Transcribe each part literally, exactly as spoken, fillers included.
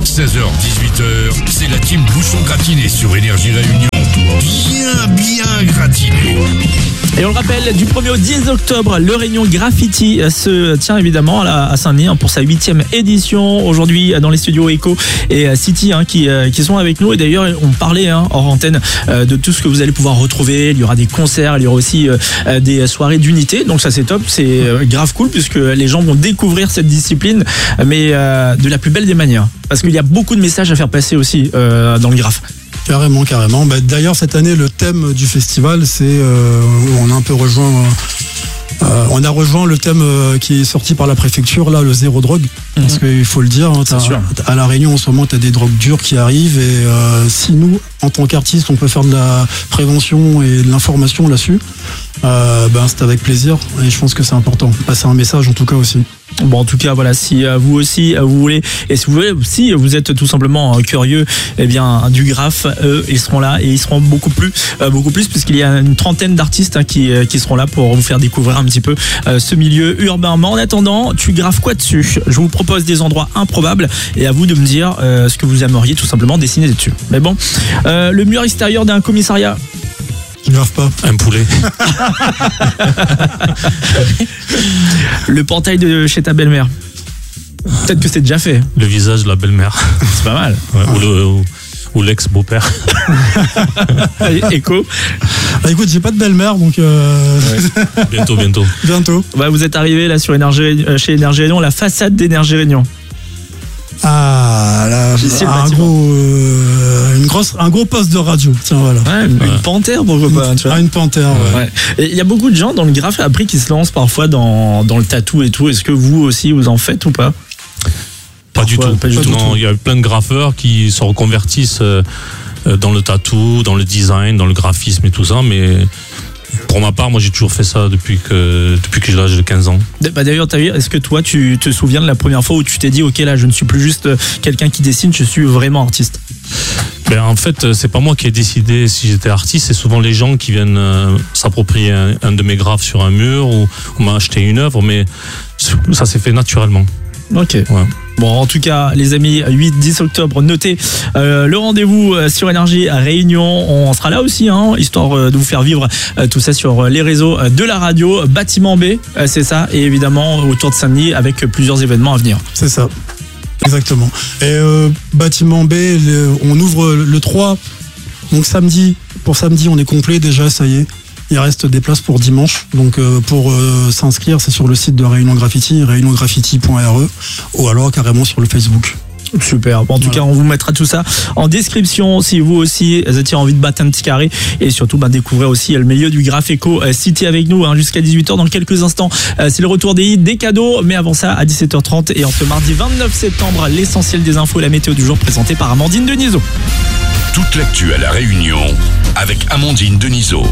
seize heures dix-huit heures, c'est la team Bouchon Gratiné sur Énergie Réunion. Bien, bien gratiné. Et on le rappelle, du premier au dix octobre, le Réunion Graffiti se tient évidemment à Saint-Denis pour sa huitième édition. Aujourd'hui, dans les studios Echo et City hein, qui, qui sont avec nous. Et d'ailleurs, on parlait hein, hors antenne de tout ce que vous allez pouvoir retrouver. Il y aura des concerts, il y aura aussi des soirées d'unité. Donc ça, c'est top, c'est grave cool puisque les gens vont découvrir cette discipline, mais de la plus belle des manières. Parce qu'il y a beaucoup de messages à faire passer aussi euh, dans le graphe. Carrément, carrément. Bah, d'ailleurs, cette année, le thème du festival, c'est euh, on a un peu rejoint, euh, on a rejoint le thème euh, qui est sorti par la préfecture, là, le zéro drogue. Mm-hmm. Parce qu'il faut le dire, hein, à la Réunion en ce moment, tu as des drogues dures qui arrivent, et euh, si nous, en tant qu'artistes, on peut faire de la prévention et de l'information là-dessus, euh, ben c'est avec plaisir. Et je pense que c'est important. Passer un message, en tout cas aussi. Bon, en tout cas, voilà, si euh, vous aussi euh, vous voulez, et si vous voulez, si vous êtes tout simplement euh, curieux, eh bien, du graphe, eux, ils seront là et ils seront beaucoup plus, euh, beaucoup plus, puisqu'il y a une trentaine d'artistes hein, qui, euh, qui seront là pour vous faire découvrir un petit peu euh, ce milieu urbain. Mais en attendant, tu graphes quoi dessus ? Je vous propose des endroits improbables et à vous de me dire euh, ce que vous aimeriez tout simplement dessiner dessus. Mais bon, euh, le mur extérieur d'un commissariat. Je ne grave pas. Un poulet. Le portail de chez ta belle-mère. Peut-être que c'est déjà fait. Le visage de la belle-mère. C'est pas mal. Ouais, ou, le, ou, ou l'ex-beau-père. Écho. Bah écoute, j'ai pas de belle-mère, donc... Euh... Ouais. Bientôt, bientôt. Bientôt. Bah, vous êtes arrivé là sur Énergie, chez Énergie Réunion, la façade d'Énergie Réunion. Ah, là, un gros, euh, une grosse, un gros poste de radio. Tiens, voilà. Ouais, une, ouais. une panthère, pourquoi pas. Tu vois. Ah, une panthère, ouais. ouais. Et il y a beaucoup de gens dans le graphe après qui se lancent parfois dans, dans le tatou et tout. Est-ce que vous aussi, vous en faites ou pas ? Pas du tout. Pas du tout. Non, il y a plein de graffeurs qui se reconvertissent dans le tatou, dans le design, dans le graphisme et tout ça, mais... Pour ma part, moi j'ai toujours fait ça depuis que, depuis que j'ai l'âge de quinze ans. Bah d'ailleurs, t'as vu, est-ce que toi tu te souviens de la première fois où tu t'es dit ok là je ne suis plus juste quelqu'un qui dessine, je suis vraiment artiste? Ben, en fait, c'est pas moi qui ai décidé si j'étais artiste, c'est souvent les gens qui viennent euh, s'approprier un, un de mes graphes sur un mur ou, ou m'acheter une œuvre, mais ça s'est fait naturellement. Ok. Ouais. Bon, en tout cas, les amis, huit dix octobre, notez euh, le rendez-vous sur Énergie à Réunion. On sera là aussi, hein, histoire euh, de vous faire vivre euh, tout ça sur les réseaux de la radio. Bâtiment B, euh, c'est ça, et évidemment autour de Saint-Denis avec plusieurs événements à venir. C'est ça, exactement. Et euh, Bâtiment B, le, on ouvre le trois, donc samedi. Pour samedi, on est complet déjà, ça y est. Il reste des places pour dimanche, donc euh, pour euh, s'inscrire, c'est sur le site de Réunion Graffiti, réunion graffiti point r e, ou alors carrément sur le Facebook. Super. Bon, en tout voilà. cas, on vous mettra tout ça en description si vous aussi vous avez envie de battre un petit carré et surtout bah, découvrir aussi le milieu du Graph Echo City avec nous hein, jusqu'à dix-huit heures dans quelques instants. Euh, c'est le retour des hits, des cadeaux, mais avant ça, à dix-sept heures trente et en ce mardi vingt-neuf septembre, l'essentiel des infos et la météo du jour présentée par Amandine Denisot. Toute l'actu à la Réunion avec Amandine Denisot.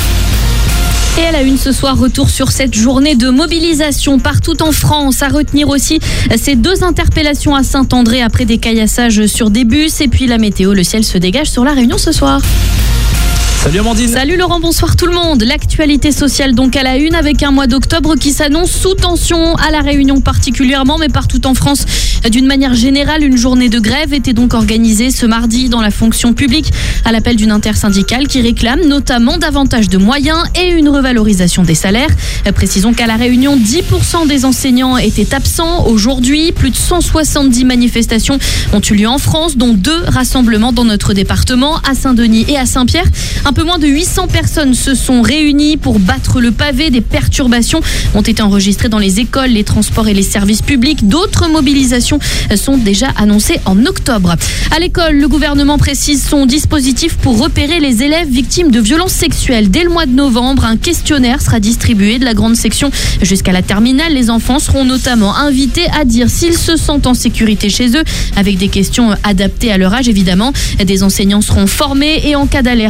Et à la une ce soir, retour sur cette journée de mobilisation partout en France. À retenir aussi ces deux interpellations à Saint-André après des caillassages sur des bus. Et puis la météo, le ciel se dégage sur la Réunion ce soir. Salut Amandine. Salut Laurent, bonsoir tout le monde. L'actualité sociale donc à la une avec un mois d'octobre qui s'annonce sous tension à la Réunion particulièrement, mais partout en France. D'une manière générale, une journée de grève était donc organisée ce mardi dans la fonction publique à l'appel d'une intersyndicale qui réclame notamment davantage de moyens et une revalorisation des salaires. Précisons qu'à la Réunion, dix pour cent des enseignants étaient absents aujourd'hui. Plus de cent soixante-dix manifestations ont eu lieu en France, dont deux rassemblements dans notre département, à Saint-Denis et à Saint-Pierre. Un peu moins de huit cents personnes se sont réunies pour battre le pavé. Des perturbations ont été enregistrées dans les écoles, les transports et les services publics. D'autres mobilisations sont déjà annoncées en octobre. À l'école, le gouvernement précise son dispositif pour repérer les élèves victimes de violences sexuelles. Dès le mois de novembre, un questionnaire sera distribué de la grande section jusqu'à la terminale. Les enfants seront notamment invités à dire s'ils se sentent en sécurité chez eux, avec des questions adaptées à leur âge évidemment. Des enseignants seront formés et en cas d'alerte, l'infirmière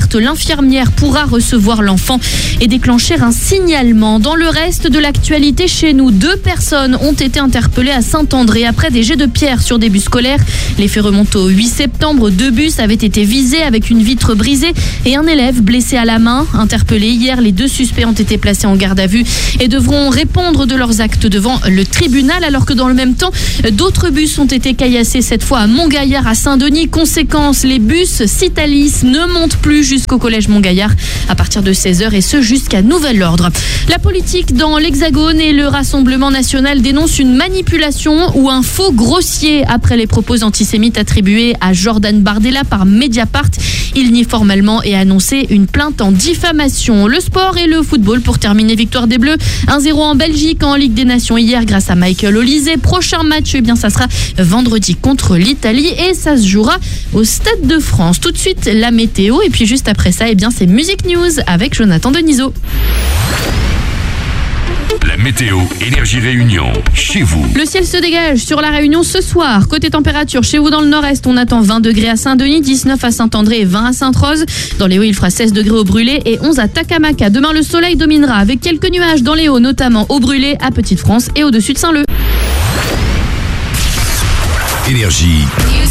l'infirmière pourra recevoir l'enfant et déclencher un signalement. Dans le reste de l'actualité chez nous, deux personnes ont été interpellées à Saint-André après des jets de pierre sur des bus scolaires. Les faits remontent au huit septembre. Deux bus avaient été visés avec une vitre brisée et un élève blessé à la main. Interpellés hier, les deux suspects ont été placés en garde à vue et devront répondre de leurs actes devant le tribunal, alors que dans le même temps, d'autres bus ont été caillassés, cette fois à Montgaillard, à Saint-Denis. Conséquence, les bus Citalis ne montent plus jusqu'au collège Montgaillard à partir de seize heures et ce jusqu'à nouvel ordre. La politique dans l'Hexagone et le Rassemblement national dénoncent une manipulation ou un faux grossier après les propos antisémites attribués à Jordan Bardella par Mediapart. Il nie formellement et a annoncé une plainte en diffamation. Le sport et le football pour terminer, victoire des Bleus un zéro en Belgique en Ligue des Nations hier grâce à Michael Olise. Prochain match, eh bien, ça sera vendredi contre l'Italie et ça se jouera au Stade de France. Tout de suite, la météo et puis juste après ça, eh bien, c'est Music News avec Jonathan Denisot. La météo Énergie Réunion, chez vous. Le ciel se dégage sur la Réunion ce soir. Côté température, chez vous dans le nord-est, on attend vingt degrés à Saint-Denis, dix-neuf à Saint-André et vingt à Sainte-Rose. Dans les hauts, il fera seize degrés au Brûlé et onze à Takamaka. Demain, le soleil dominera avec quelques nuages dans les hauts, notamment au Brûlé, à Petite-France et au-dessus de Saint-Leu. Énergie.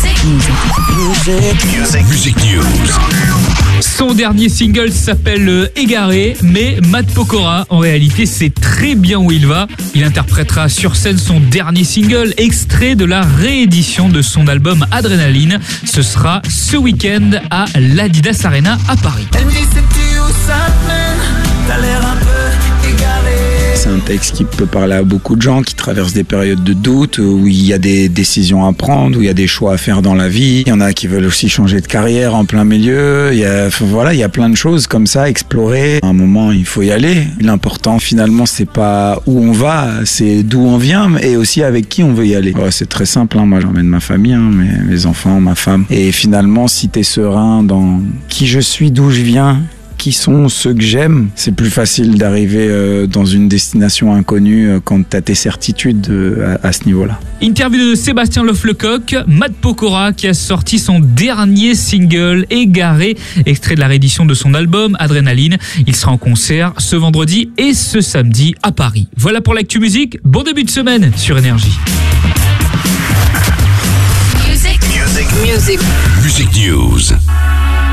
Music. Music News. Son dernier single s'appelle Égaré, mais Matt Pokora, en réalité, sait très bien où il va. Il interprétera sur scène son dernier single, extrait de la réédition de son album Adrénaline. Ce sera ce week-end à l'Adidas Arena à Paris. Elle me dit sais-tu où ça te mène ? T'as l'air un peu égaré. C'est un texte qui peut parler à beaucoup de gens qui traversent des périodes de doute, où il y a des décisions à prendre, où il y a des choix à faire dans la vie. Il y en a qui veulent aussi changer de carrière en plein milieu. Il y a, voilà, il y a plein de choses comme ça à explorer. À un moment, il faut y aller. L'important, finalement, c'est pas où on va, c'est d'où on vient et aussi avec qui on veut y aller. Ouais, c'est très simple. Hein. Moi, j'emmène ma famille, hein, mes, mes enfants, ma femme. Et finalement, si t'es serein dans qui je suis, d'où je viens, qui sont ceux que j'aime, c'est plus facile d'arriver euh, dans une destination inconnue euh, quand t'as tes certitudes euh, à, à ce niveau-là. Interview de Sébastien Leflecoq, Matt Pokora qui a sorti son dernier single Égaré, extrait de la réédition de son album Adrénaline. Il sera en concert ce vendredi et ce samedi à Paris. Voilà pour l'actu musique, bon début de semaine sur Énergie. Music. Music. Music. Music News.